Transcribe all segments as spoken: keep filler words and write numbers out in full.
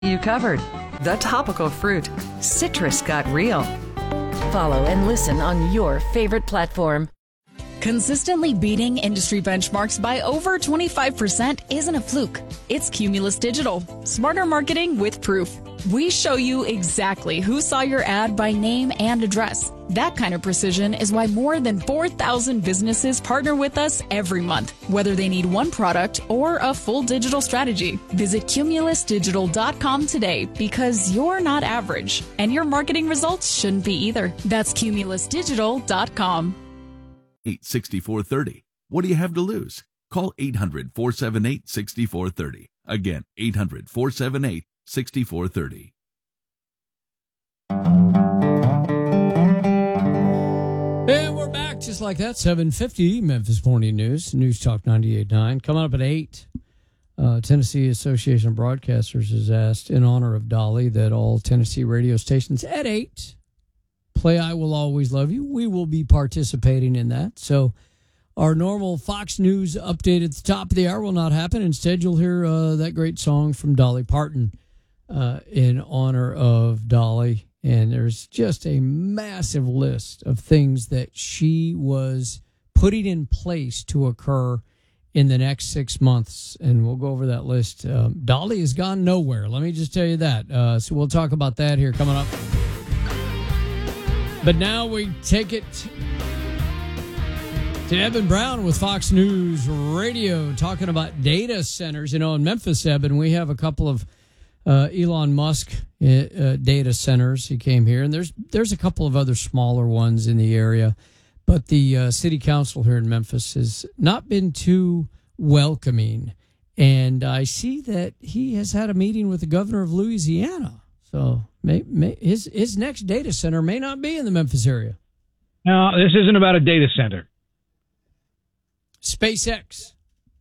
You covered. The topical fruit. Citrus got real. Follow and listen on your favorite platform. Consistently beating industry benchmarks by over twenty-five percent isn't a fluke. It's Cumulus Digital. Smarter marketing with proof. We show you exactly who saw your ad by name and address. That kind of precision is why more than four thousand businesses partner with us every month, whether they need one product or a full digital strategy. Visit cumulus digital dot com today because you're not average, and your marketing results shouldn't be either. That's cumulus digital dot com. eight six four three zero. What do you have to lose? Call eight hundred, four seven eight, six four three zero. Again, eight hundred, four seven eight, six four three zero. And we're back just like that, seven fifty, Memphis Morning News, News Talk ninety-eight point nine. Coming up at eight, uh, Tennessee Association of Broadcasters has asked, in honor of Dolly, that all Tennessee radio stations at eight play I Will Always Love You. We will be participating in that. So our normal Fox News update at the top of the hour will not happen. Instead, you'll hear uh, that great song from Dolly Parton uh, in honor of Dolly. And there's just a massive list of things that she was putting in place to occur in the next six months. And we'll go over that list. Um, Dolly has gone nowhere. Let me just tell you that. Uh, so we'll talk about that here coming up. But now we take it to Eben Brown with Fox News Radio talking about data centers. You know, in Memphis, Eben, we have a couple of uh, Elon Musk uh, data centers. He came here, and there's there's a couple of other smaller ones in the area. But the uh, city council here in Memphis has not been too welcoming. And I see that he has had a meeting with the governor of Louisiana. So may, may, his his next data center may not be in the Memphis area. No, this isn't about a data center. SpaceX.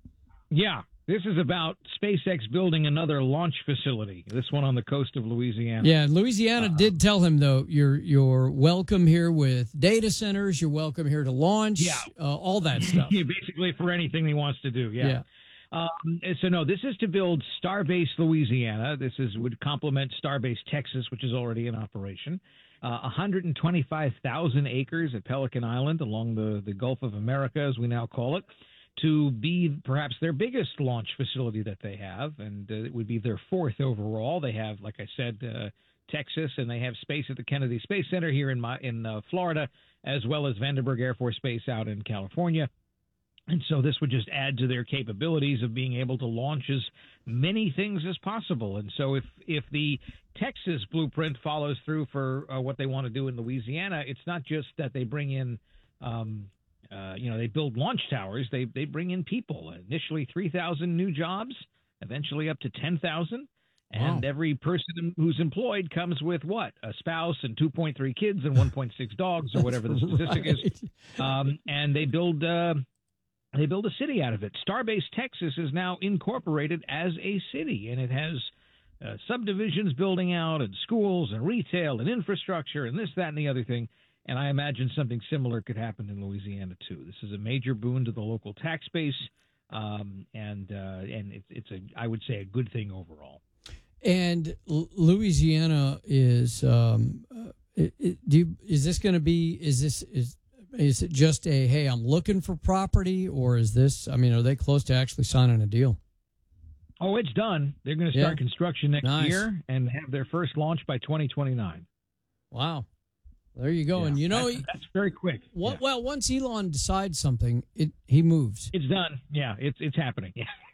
Yeah, this is about SpaceX building another launch facility. This one on the coast of Louisiana. Yeah, Louisiana uh, did tell him, though, you're you're welcome here with data centers. You're welcome here to launch. Yeah, uh, all that stuff. Yeah, basically for anything he wants to do. Yeah. yeah. Um, so no, this is to build Starbase Louisiana. This is would complement Starbase Texas, which is already in operation. Uh, one hundred twenty-five thousand acres at Pelican Island along the, the Gulf of America, as we now call it, to be perhaps their biggest launch facility that they have, and uh, it would be their fourth overall. They have, like I said, uh, Texas, and they have space at the Kennedy Space Center here in my, in uh, Florida, as well as Vandenberg Air Force Base out in California. And so this would just add to their capabilities of being able to launch as many things as possible. And so if if the Texas blueprint follows through for uh, what they want to do in Louisiana, it's not just that they bring in, um, uh, you know, they build launch towers. They they bring in people. Initially three thousand new jobs, eventually up to ten thousand. And wow. Every person who's employed comes with what? A spouse and two point three kids and one point six dogs or whatever the statistic right. is. Um, and they build... Uh, They build a city out of it. Starbase Texas is now incorporated as a city, and it has uh, subdivisions building out and schools and retail and infrastructure and this, that, and the other thing. And I imagine something similar could happen in Louisiana, too. This is a major boon to the local tax base, um, and uh, and it's, it's a I would say a good thing overall. And L- Louisiana is um, uh, it, it, do you, is this going to be is this is Is it just a, hey, I'm looking for property, or is this, I mean, are they close to actually signing a deal? Oh, it's done. They're going to start yeah. construction next nice. year and have their first launch by twenty twenty-nine. Wow. There you go. Yeah, and you know, that's, that's very quick. What, yeah. Well, once Elon decides something, it he moves. It's done. Yeah, it's it's happening.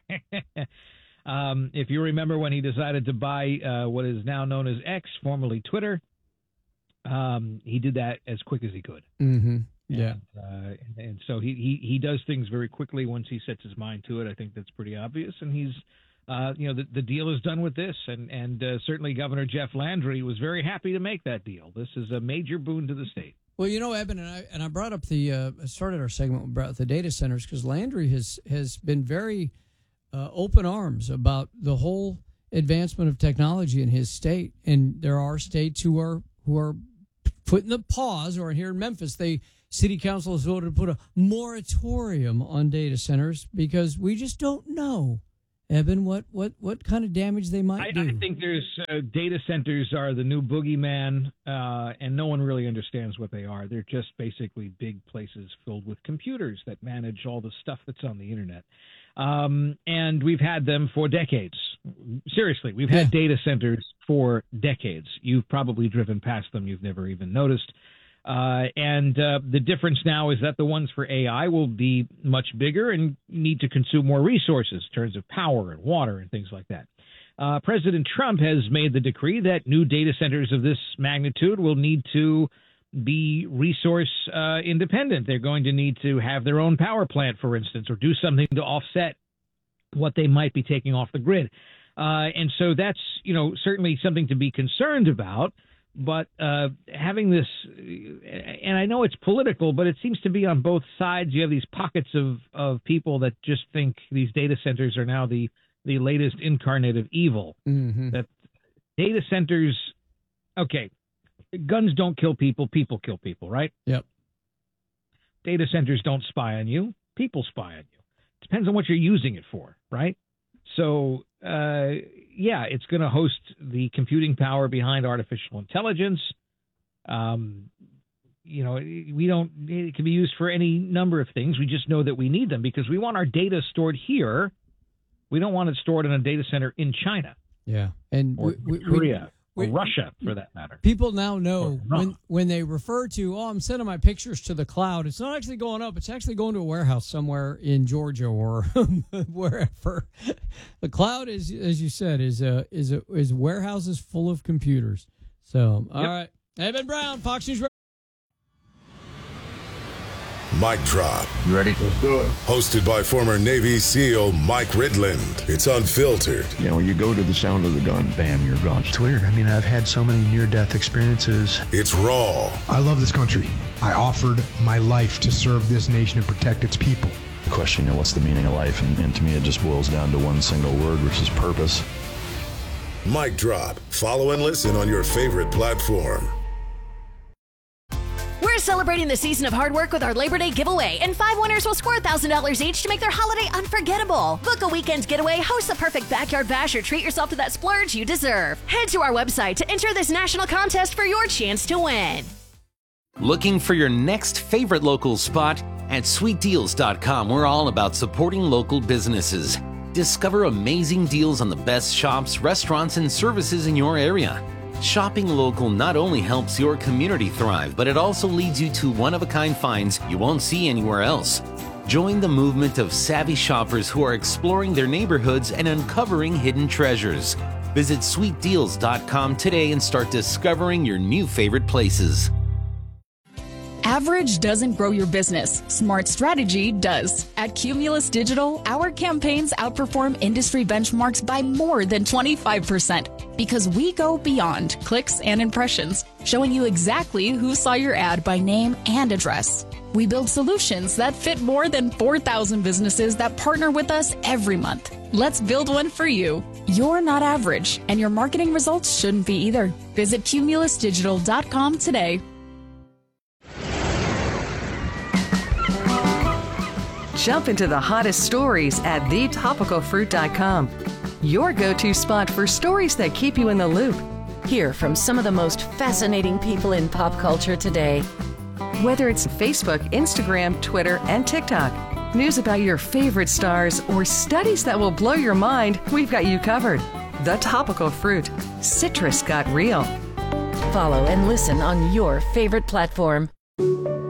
um, if you remember when he decided to buy uh, what is now known as X, formerly Twitter, um, he did that as quick as he could. Mm-hmm. Yeah, and, uh, and, and so he, he he does things very quickly once he sets his mind to it. I think that's pretty obvious, and he's, uh, you know, the, the deal is done with this, and and uh, certainly Governor Jeff Landry was very happy to make that deal. This is a major boon to the state. Well, you know, Eben, and I and I brought up the uh, started our segment about the data centers because Landry has has been very uh, open arms about the whole advancement of technology in his state, and there are states who are who are putting the pause, or here in Memphis, they. City Council has voted to put a moratorium on data centers because we just don't know Eben, what, what, what kind of damage they might I, do? I think there's uh, data centers are the new boogeyman, uh, and no one really understands what they are. They're just basically big places filled with computers that manage all the stuff that's on the internet. Um, and we've had them for decades. Seriously, we've had yeah. data centers for decades. You've probably driven past them. You've never even noticed. Uh, and uh, the difference now is that the ones for A I will be much bigger and need to consume more resources in terms of power and water and things like that. Uh, President Trump has made the decree that new data centers of this magnitude will need to be resource uh, independent. They're going to need to have their own power plant, for instance, or do something to offset what they might be taking off the grid. Uh, and so that's, you know, certainly something to be concerned about. But uh, having this, and I know it's political, but it seems to be on both sides. You have these pockets of, of people that just think these data centers are now the, the latest incarnate of evil. Mm-hmm. That data centers, okay, guns don't kill people, people kill people, right? Yep. Data centers don't spy on you, people spy on you. Depends on what you're using it for, right? So, uh, yeah, it's going to host the computing power behind artificial intelligence. Um, you know, we don't, it can be used for any number of things. We just know that we need them because we want our data stored here. We don't want it stored in a data center in China. Yeah. And or we, we, Korea. We, or Russia, for that matter. People now know when, when they refer to, oh, I'm sending my pictures to the cloud, it's not actually going up. It's actually going to a warehouse somewhere in Georgia or wherever. The cloud is, as you said, is a, is a, is warehouses full of computers. So, all yep. right. Eben Brown, Fox News. Mic Drop. You ready? Let's do it. Hosted by former Navy SEAL Mike Ridland. It's unfiltered. You know, you go to the sound of the gun, bam, you're gone. It's weird. I mean, I've had so many near-death experiences. It's raw. I love this country. I offered my life to serve this nation and protect its people. The question, you know, what's the meaning of life? And, and to me, it just boils down to one single word, which is purpose. Mic Drop. Follow and listen on your favorite platform. We're celebrating the season of hard work with our Labor Day giveaway, and five winners will score one thousand dollars each to make their holiday unforgettable. Book a weekend getaway, host the perfect backyard bash, or treat yourself to that splurge you deserve. Head to our website to enter this national contest for your chance to win. Looking for your next favorite local spot? At sweet deals dot com, we're all about supporting local businesses. Discover amazing deals on the best shops, restaurants, and services in your area. Shopping local not only helps your community thrive, but it also leads you to one-of-a-kind finds you won't see anywhere else. Join the movement of savvy shoppers who are exploring their neighborhoods and uncovering hidden treasures. Visit sweet deals dot com today and start discovering your new favorite places. Average doesn't grow your business. Smart strategy does. At Cumulus Digital, our campaigns outperform industry benchmarks by more than twenty-five percent because we go beyond clicks and impressions, showing you exactly who saw your ad by name and address. We build solutions that fit more than four thousand businesses that partner with us every month. Let's build one for you. You're not average, and your marketing results shouldn't be either. Visit cumulus digital dot com today. Jump into the hottest stories at the topical fruit dot com. Your go-to spot for stories that keep you in the loop. Hear from some of the most fascinating people in pop culture today. Whether it's Facebook, Instagram, Twitter, and TikTok, news about your favorite stars, or studies that will blow your mind, we've got you covered. The Topical Fruit. Citrus got real. Follow and listen on your favorite platform.